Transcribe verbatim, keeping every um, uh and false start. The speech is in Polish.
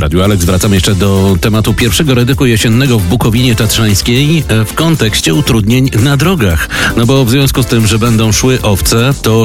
Radiu Alex. Wracam jeszcze do tematu pierwszego redyku jesiennego w Bukowinie Tatrzańskiej w kontekście utrudnień na drogach. No bo w związku z tym, że będą szły owce, to